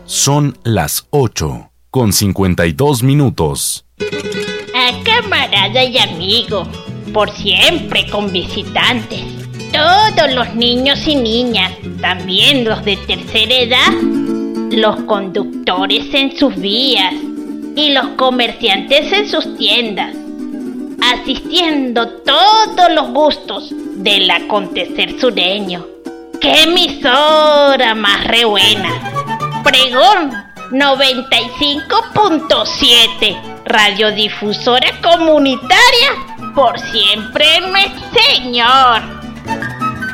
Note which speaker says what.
Speaker 1: Son las 8:52.
Speaker 2: A camarada y amigo, por siempre con visitantes. Todos los niños y niñas, también los de tercera edad, los conductores en sus vías y los comerciantes en sus tiendas, asistiendo todos los gustos del acontecer sureño. ¡Qué emisora más re buena! Pregón 95.7, radiodifusora comunitaria, por siempre, Señor.